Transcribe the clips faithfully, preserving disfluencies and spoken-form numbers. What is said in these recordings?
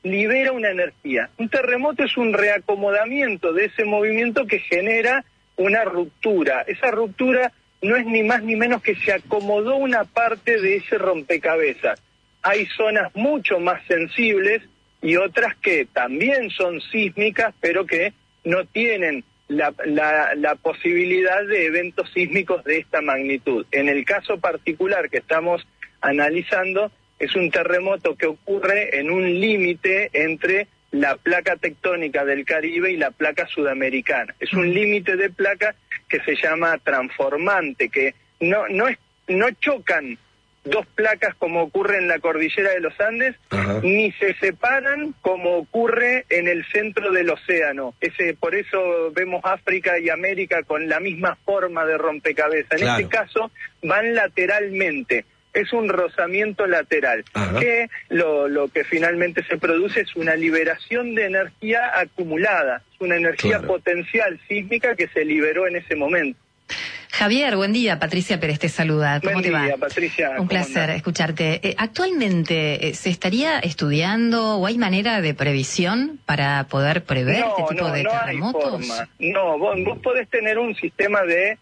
libera una energía. Un terremoto es un reacomodamiento de ese movimiento que genera una ruptura. Esa ruptura no es ni más ni menos que se acomodó una parte de ese rompecabezas. Hay zonas mucho más sensibles y otras que también son sísmicas, pero que no tienen la, la, la posibilidad de eventos sísmicos de esta magnitud. En el caso particular que estamos analizando, es un terremoto que ocurre en un límite entre la placa tectónica del Caribe y la placa sudamericana. Es un límite de placa que se llama transformante, que no, no, es, no chocan dos placas como ocurre en la cordillera de los Andes, ajá, ni se separan como ocurre en el centro del océano. Ese, por eso vemos África y América con la misma forma de rompecabezas. En claro. este caso van lateralmente. Es un rozamiento lateral, ajá, que lo, lo que finalmente se produce es una liberación de energía acumulada, es una energía claro. potencial sísmica que se liberó en ese momento. Javier, buen día. Patricia Pérez te saluda. ¿Cómo buen te día, va? Patricia. Un placer andás? escucharte. Eh, ¿Actualmente eh, se estaría estudiando o hay manera de previsión para poder prever no, este tipo no, de no terremotos? Hay forma. No, vos, vos podés tener un sistema de...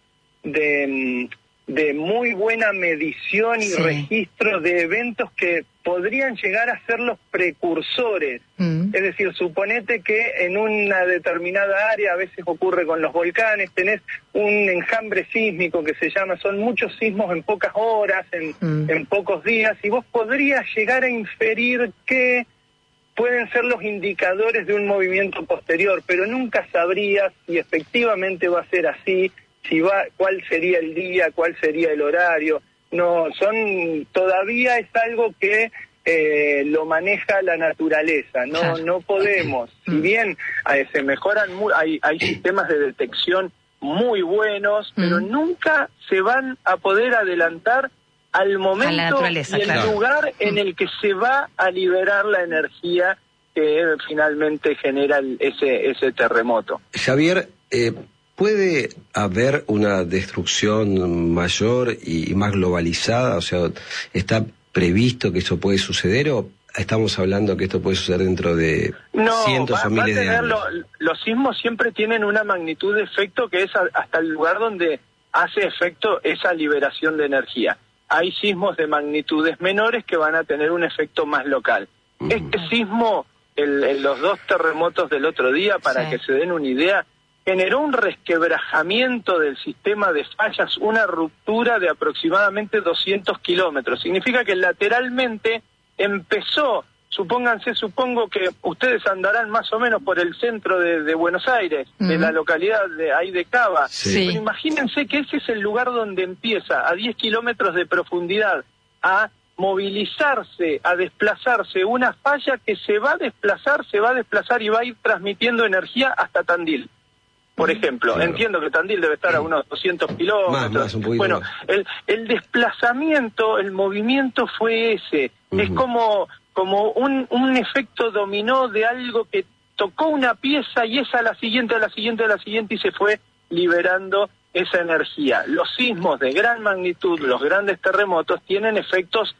de de muy buena medición y sí. registro de eventos que podrían llegar a ser los precursores. Mm. Es decir, suponete que en una determinada área, a veces ocurre con los volcanes, tenés un enjambre sísmico que se llama, son muchos sismos en pocas horas, en, mm. en pocos días, y vos podrías llegar a inferir que pueden ser los indicadores de un movimiento posterior, pero nunca sabrías si efectivamente va a ser así, si va, cuál sería el día, cuál sería el horario. No, son, todavía es algo que eh, lo maneja la naturaleza, no, claro. no podemos. Si bien eh, se mejoran, muy, hay, hay sistemas de detección muy buenos, mm. pero nunca se van a poder adelantar al momento y el claro. lugar en el que se va a liberar la energía que finalmente genera el, ese, ese terremoto. Javier, eh, ¿puede haber una destrucción mayor y más globalizada? O sea, ¿está previsto que eso puede suceder o estamos hablando que esto puede suceder dentro de no, cientos va, o miles va a tener de años? Lo, los sismos siempre tienen una magnitud de efecto que es a, hasta el lugar donde hace efecto esa liberación de energía. Hay sismos de magnitudes menores que van a tener un efecto más local. Uh-huh. Este sismo, el, el, los dos terremotos del otro día, para sí. que se den una idea, generó un resquebrajamiento del sistema de fallas, una ruptura de aproximadamente doscientos kilómetros. Significa que lateralmente empezó, supónganse, supongo que ustedes andarán más o menos por el centro de, de Buenos Aires, uh-huh. de la localidad de ahí de Cava. Sí. Pero imagínense que ese es el lugar donde empieza, a diez kilómetros de profundidad, a movilizarse, a desplazarse una falla que se va a desplazar, se va a desplazar y va a ir transmitiendo energía hasta Tandil. Por ejemplo, claro. entiendo que Tandil debe estar a unos doscientos kilómetros. Más, más, un bueno, más. El, el desplazamiento, el movimiento fue ese. Uh-huh. Es como, como un, un efecto dominó de algo que tocó una pieza y esa a la siguiente, a la siguiente, a la siguiente y se fue liberando esa energía. Los sismos de gran magnitud, los grandes terremotos, tienen efectos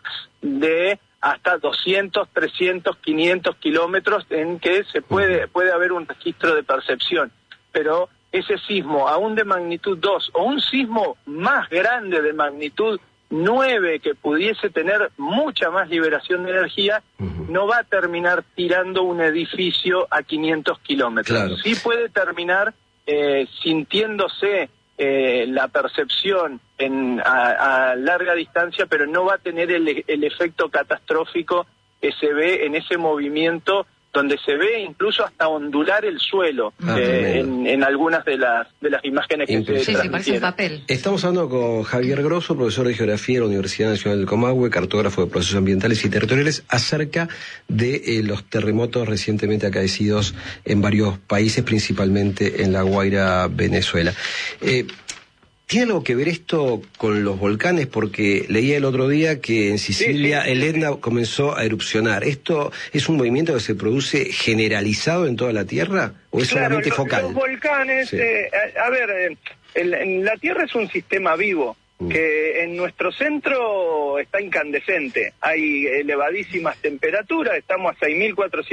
de hasta doscientos, trescientos, quinientos kilómetros en que se puede, puede haber un registro de percepción. Pero ese sismo, aún de magnitud dos, o un sismo más grande de magnitud nueve, que pudiese tener mucha más liberación de energía, uh-huh. no va a terminar tirando un edificio a quinientos kilómetros. Claro. Sí puede terminar eh, sintiéndose eh, la percepción en, a, a larga distancia, pero no va a tener el, el efecto catastrófico que se ve en ese movimiento, donde se ve incluso hasta ondular el suelo ah, eh, en, en algunas de las de las imágenes que se sí, transmitieron. Sí, papel. Estamos hablando con Javier Grosso, profesor de Geografía de la Universidad Nacional del Comahue, cartógrafo de procesos ambientales y territoriales, acerca de eh, los terremotos recientemente acaecidos en varios países, principalmente en La Guaira, Venezuela. Eh, ¿Tiene algo que ver esto con los volcanes? Porque leía el otro día que en Sicilia sí, sí, el Etna sí. comenzó a erupcionar. ¿Esto es un movimiento que se produce generalizado en toda la Tierra o es claro, solamente los, focal? Los volcanes, sí. eh, a, a ver, eh, el, en la Tierra es un sistema vivo, mm. que en nuestro centro está incandescente. Hay elevadísimas temperaturas, estamos a seis mil cuatrocientos